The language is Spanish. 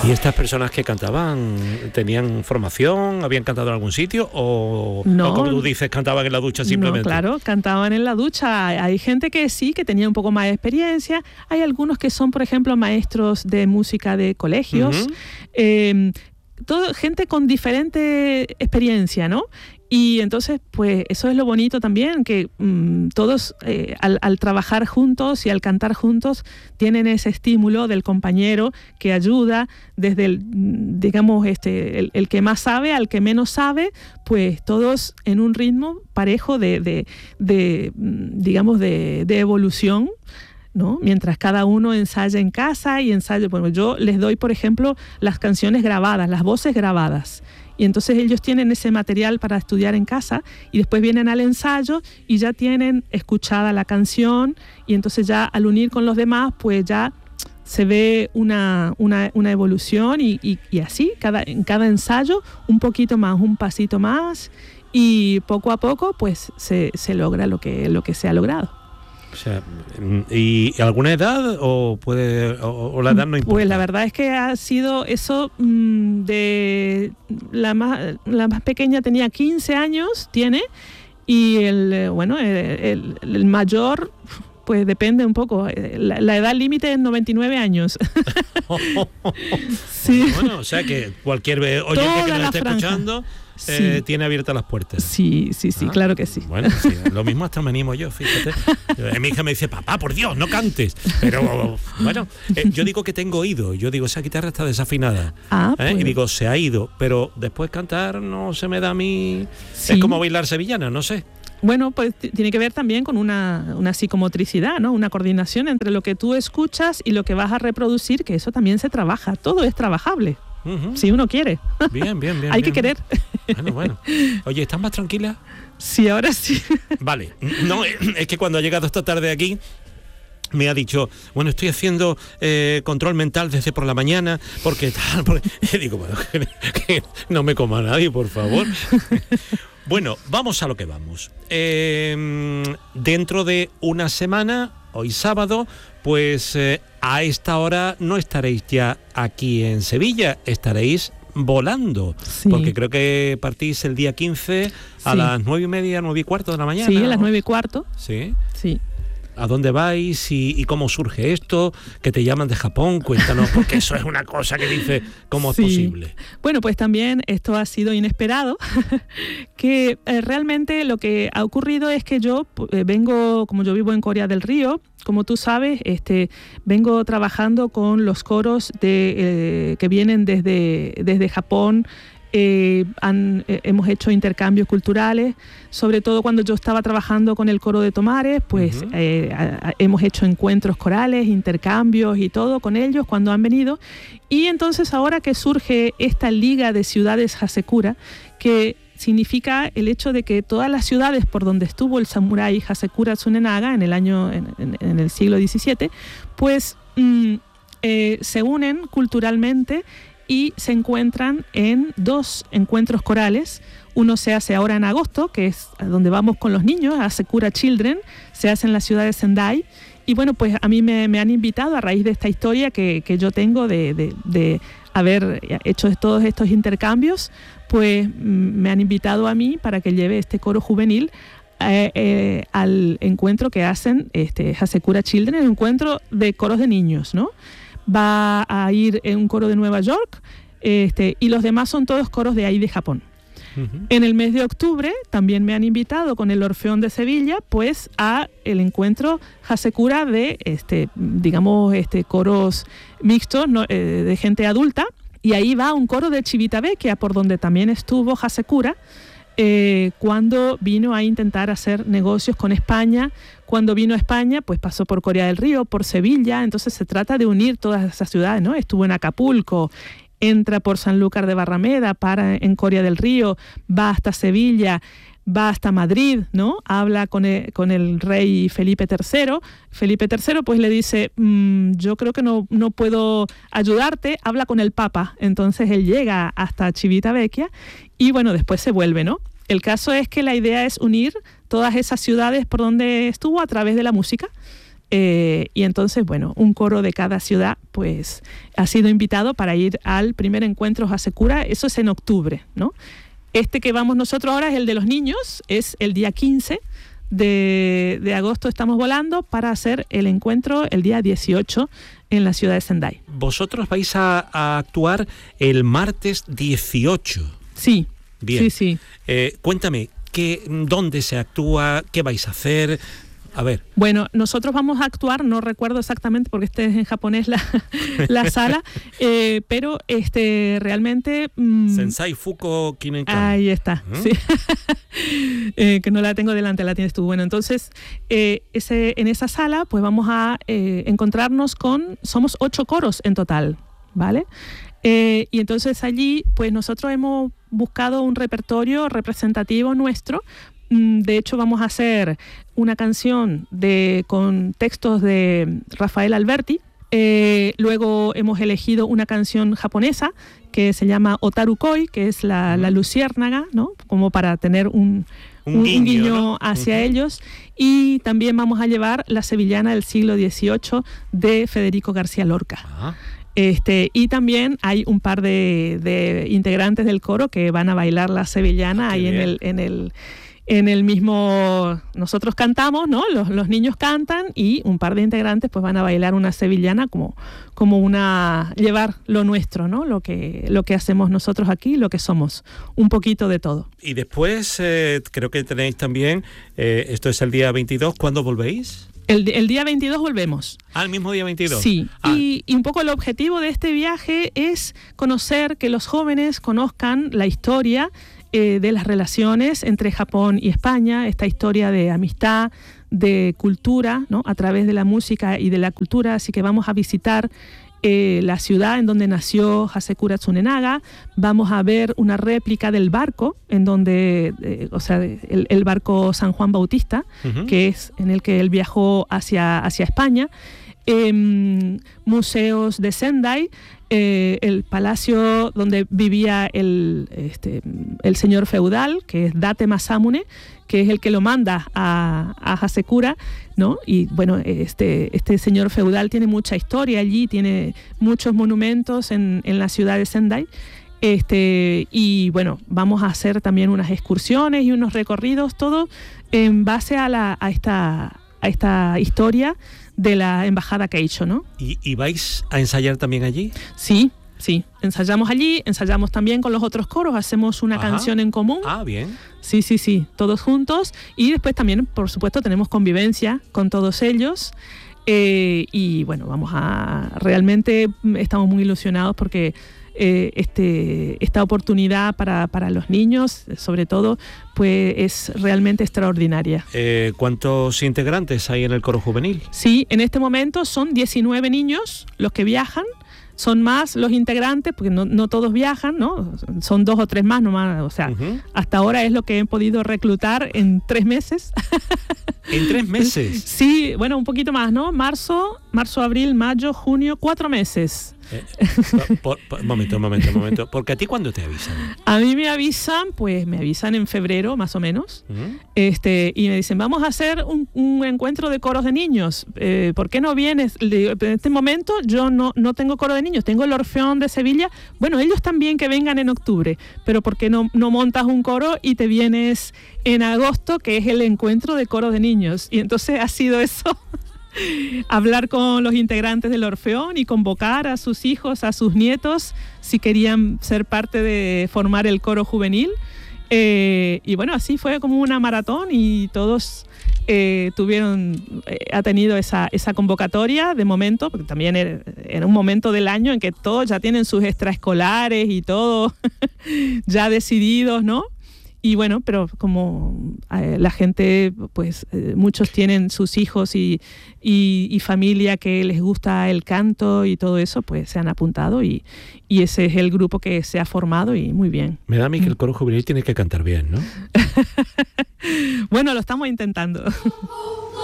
¿Y estas personas que cantaban tenían formación? ¿Habían cantado en algún sitio? ¿O como tú dices, cantaban en la ducha simplemente? No, claro, cantaban en la ducha. Hay gente que sí, que tenía un poco más de experiencia. Hay algunos que son, por ejemplo, maestros de música de colegios. Gente con diferente experiencia, ¿no? Y entonces, pues eso es lo bonito también, que todos al trabajar juntos y al cantar juntos tienen ese estímulo del compañero que ayuda desde el que más sabe al que menos sabe, pues todos en un ritmo parejo de evolución, ¿no? Mientras cada uno ensaya en casa y ensaya. Bueno, yo les doy, por ejemplo, las canciones grabadas, las voces grabadas. Y entonces ellos tienen ese material para estudiar en casa y después vienen al ensayo y ya tienen escuchada la canción, y entonces ya al unir con los demás pues ya se ve una evolución y así en cada ensayo un poquito más, un pasito más, y poco a poco pues se logra lo que se ha logrado. O sea, ¿y alguna edad o la edad no importa? Pues la verdad es que ha sido eso de la más pequeña tenía 15 años, y el mayor pues depende un poco. La edad límite es 99 años. Sí. Bueno, o sea que cualquier oyente que nos esté escuchando tiene abiertas las puertas. Sí, claro que sí. Bueno, sí, lo mismo hasta me animo yo, fíjate. Mi hija me dice, papá, por Dios, no cantes. Pero bueno, yo digo que tengo oído. Yo digo, esa guitarra está desafinada. Pues. Y digo, se ha ido. Pero después cantar no se me da a mí. Sí. Es como bailar sevillana, no sé. Bueno, pues tiene que ver también con una psicomotricidad, ¿no? Una coordinación entre lo que tú escuchas y lo que vas a reproducir, que eso también se trabaja. Todo es trabajable. Si uno quiere. Bien. Hay que querer. Bueno. Oye, ¿estás más tranquila? Sí, ahora sí. Vale. No, es que cuando ha llegado esta tarde aquí, me ha dicho, bueno, estoy haciendo control mental desde por la mañana, porque digo, bueno, que no me coma nadie, por favor. Bueno, vamos a lo que vamos. Dentro de una semana, hoy sábado, pues a esta hora no estaréis ya aquí en Sevilla, estaréis volando, sí. Porque creo que partís el día 15 a las 9:30, 9:15 de la mañana. Sí, a las 9:15. Sí. ¿A dónde vais y cómo surge esto? Que te llaman de Japón, cuéntanos, porque eso es una cosa que dice, ¿cómo es posible? Bueno, pues también esto ha sido inesperado, que realmente lo que ha ocurrido es que yo vengo, como yo vivo en Corea del Río, como tú sabes, vengo trabajando con los coros que vienen desde Japón. Hemos hecho intercambios culturales, sobre todo cuando yo estaba trabajando con el coro de Tomares, pues hemos hecho encuentros corales, intercambios y todo con ellos cuando han venido. Y entonces ahora que surge esta Liga de Ciudades Hasekura, que significa el hecho de que todas las ciudades por donde estuvo el samurái Hasekura Tsunenaga en el siglo XVII, pues se unen culturalmente y se encuentran en 2 encuentros corales. Uno se hace ahora en agosto, que es a donde vamos con los niños, a Hasekura Children, se hace en la ciudad de Sendai. Y bueno, pues a mí me han invitado a raíz de esta historia que yo tengo de haber hecho todos estos intercambios, pues me han invitado a mí para que lleve este coro juvenil al encuentro que hacen Hasekura Children, el encuentro de coros de niños, ¿no? Va a ir en un coro de Nueva York, y los demás son todos coros de ahí de Japón. En el mes de octubre también me han invitado con el Orfeón de Sevilla, pues a el encuentro Hasekura de coros mixtos, ¿no? De gente adulta, y ahí va un coro de Civitavecchia, por donde también estuvo Hasekura cuando vino a intentar hacer negocios con España. Cuando vino a España, pues pasó por Corea del Río, por Sevilla. Entonces se trata de unir todas esas ciudades, ¿no? Estuvo en Acapulco, entra por Sanlúcar de Barrameda, para en Corea del Río, va hasta Sevilla, va hasta Madrid, ¿no? Habla con el rey Felipe III. Felipe III pues le dice, yo creo que no puedo ayudarte, habla con el Papa. Entonces él llega hasta Civitavecchia y bueno, después se vuelve, ¿no? El caso es que la idea es unir todas esas ciudades por donde estuvo a través de la música. Y entonces, bueno, un coro de cada ciudad pues ha sido invitado para ir al primer encuentro Hasekura. Eso es en octubre, ¿no? Este que vamos nosotros ahora es el de los niños, es el día 15 de agosto. Estamos volando para hacer el encuentro el día 18 en la ciudad de Sendai. Vosotros vais a actuar el martes 18. Sí. Bien. Sí. Cuéntame, ¿dónde se actúa? ¿Qué vais a hacer? A ver. Bueno, nosotros vamos a actuar, no recuerdo exactamente porque este es en japonés la sala, pero realmente... Sensai Fuko Kinenkan. Ahí está, sí. Que no la tengo delante, la tienes tú. Bueno, entonces, en esa sala pues vamos a encontrarnos somos 8 coros en total, ¿vale? Y entonces allí pues nosotros hemos buscado un repertorio representativo nuestro. De hecho, vamos a hacer una canción con textos de Rafael Alberti. Luego hemos elegido una canción japonesa que se llama Otaru Koi, que es la luciérnaga, ¿no? Como para tener un guiño, ¿no? Hacia ellos. Y también vamos a llevar la sevillana del siglo XVIII de Federico García Lorca. Ajá. Y también hay un par de integrantes del coro que van a bailar la sevillana ahí en el mismo. Nosotros cantamos, ¿no? Los niños cantan y un par de integrantes pues van a bailar una sevillana como llevar lo nuestro, ¿no? Lo que hacemos nosotros aquí, lo que somos, un poquito de todo. Y después creo que tenéis también, esto es el día 22, ¿cuándo volvéis? El día 22 volvemos. ¿El mismo día 22? Sí, y un poco el objetivo de este viaje es que los jóvenes conozcan la historia de las relaciones entre Japón y España, esta historia de amistad, de cultura, ¿no? A través de la música y de la cultura. Así que vamos a visitar la ciudad en donde nació Hasekura Tsunenaga. Vamos a ver una réplica del barco, en donde, el barco San Juan Bautista, que es en el que él viajó hacia España. Museos de Sendai, el palacio donde vivía el señor feudal, que es Date Masamune, que es el que lo manda a Hasekura, ¿no? Y bueno, este señor feudal tiene mucha historia allí, tiene muchos monumentos en la ciudad de Sendai. Y bueno, vamos a hacer también unas excursiones y unos recorridos, todo en base a esta historia de la embajada Keicho, ¿no? ¿Y vais a ensayar también allí? Sí, ensayamos allí, ensayamos también con los otros coros, hacemos una canción en común. Ah, bien. Sí, todos juntos. Y después también, por supuesto, tenemos convivencia con todos ellos. Y bueno, realmente estamos muy ilusionados porque esta oportunidad para los niños, sobre todo, pues es realmente extraordinaria. ¿Cuántos integrantes hay en el coro juvenil? Sí, en este momento son 19 niños los que viajan. Son más los integrantes, porque no todos viajan, ¿no? Son 2 o 3 más nomás, o sea, hasta ahora es lo que he podido reclutar en 3 meses. ¿En 3 meses? Sí, bueno, un poquito más, ¿no? Marzo, abril, mayo, junio, 4 meses. Un momento. Porque ¿a ti cuándo te avisan? A mí me avisan en febrero, más o menos. Y me dicen, vamos a hacer un encuentro de coros de niños. ¿Por qué no vienes? Le digo, en este momento yo no tengo coro de niños, tengo el Orfeón de Sevilla. Bueno, ellos también que vengan en octubre, pero ¿por qué no montas un coro y te vienes en agosto, que es el encuentro de coros de niños? Y entonces ha sido eso. Hablar con los integrantes del Orfeón y convocar a sus hijos, a sus nietos, si querían ser parte de formar el coro juvenil. Y bueno, así fue como una maratón y todos ha tenido esa convocatoria de momento, porque también era un momento del año en que todos ya tienen sus extraescolares y todo ya decididos, ¿no? Y bueno, pero como la gente, pues muchos tienen sus hijos y familia que les gusta el canto y todo eso, pues se han apuntado y ese es el grupo que se ha formado y muy bien. Me da a mí que el coro juvenil tiene que cantar bien, ¿no? Bueno, lo estamos intentando.